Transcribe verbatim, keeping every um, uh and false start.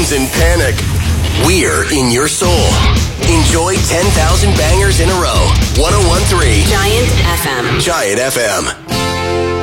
phones in panic. We're in your soul. Enjoy ten thousand bangers in a row. one oh one point three Giant F M. Giant F M.